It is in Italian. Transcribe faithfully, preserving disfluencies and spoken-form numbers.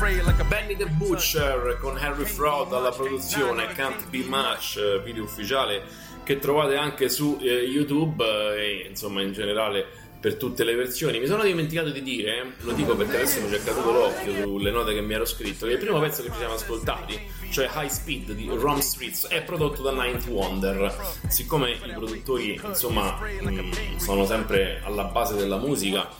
Benny the Butcher con Harry Fraud alla produzione, Can't Be Much, video ufficiale che trovate anche su eh, YouTube eh, e insomma in generale per tutte le versioni. Mi sono dimenticato di dire, lo dico perché adesso mi c'è caduto l'occhio sulle note che mi ero scritto, che il primo pezzo che ci siamo ascoltati, cioè High Speed di Rom Streets, è prodotto da Ninth Wonder. Siccome i produttori insomma mh, sono sempre alla base della musica,